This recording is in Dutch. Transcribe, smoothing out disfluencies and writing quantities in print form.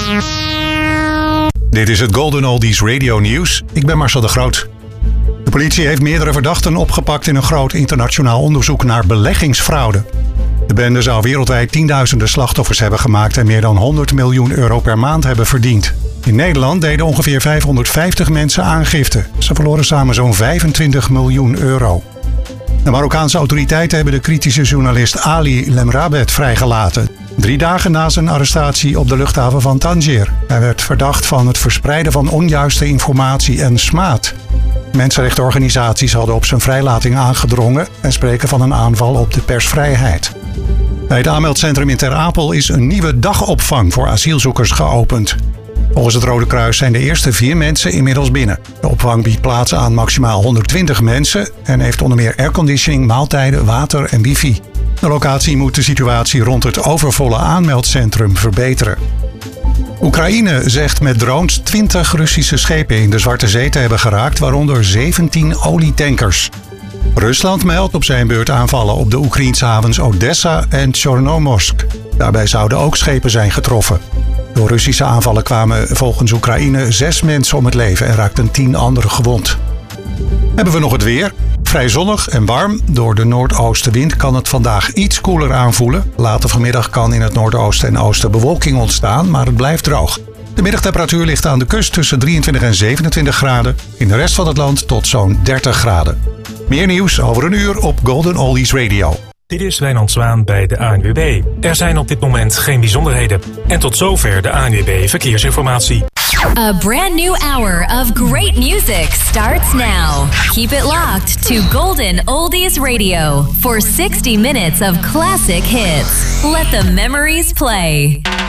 Dit is het Golden Oldies Radio Nieuws. Ik ben Marcel de Groot. De politie heeft meerdere verdachten opgepakt in een groot internationaal onderzoek naar beleggingsfraude. De bende zou wereldwijd tienduizenden slachtoffers hebben gemaakt en meer dan 100 miljoen euro per maand hebben verdiend. In Nederland deden ongeveer 550 mensen aangifte. Ze verloren samen zo'n 25 miljoen euro. De Marokkaanse autoriteiten hebben de kritische journalist Ali Lemrabet vrijgelaten. 3 dagen na zijn arrestatie op de luchthaven van Tangier. Hij werd verdacht van het verspreiden van onjuiste informatie en smaad. Mensenrechtenorganisaties hadden op zijn vrijlating aangedrongen en spreken van een aanval op de persvrijheid. Bij het aanmeldcentrum in Ter Apel is een nieuwe dagopvang voor asielzoekers geopend. Volgens het Rode Kruis zijn de eerste 4 mensen inmiddels binnen. De opvang biedt plaats aan maximaal 120 mensen en heeft onder meer airconditioning, maaltijden, water en wifi. De locatie moet de situatie rond het overvolle aanmeldcentrum verbeteren. Oekraïne zegt met drones 20 Russische schepen in de Zwarte Zee te hebben geraakt, waaronder 17 olietankers. Rusland meldt op zijn beurt aanvallen op de Oekraïense havens Odessa en Chornomorsk. Daarbij zouden ook schepen zijn getroffen. Door Russische aanvallen kwamen volgens Oekraïne 6 mensen om het leven en raakten 10 anderen gewond. Hebben we nog het weer? Vrij zonnig en warm. Door de noordoostenwind kan het vandaag iets koeler aanvoelen. Later vanmiddag kan in het noordoosten en oosten bewolking ontstaan, maar het blijft droog. De middagtemperatuur ligt aan de kust tussen 23 en 27 graden. In de rest van het land tot zo'n 30 graden. Meer nieuws over een uur op Golden Oldies Radio. Dit is Wijnand Zwaan bij de ANWB. Er zijn op dit moment geen bijzonderheden. En tot zover de ANWB Verkeersinformatie. A brand new hour of great music starts now. Keep it locked to Golden Oldies Radio for 60 minutes of classic hits. Let the memories play.